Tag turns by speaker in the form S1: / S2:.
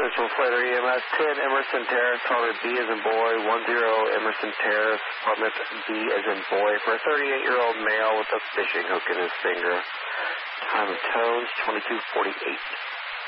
S1: This is from Slater EMS 10 Emerson Terrace, apartment B as in boy, 10 Emerson Terrace, apartment B as in boy, for a 38-year-old male with a fishing hook in his finger. Time of tones, 22:48.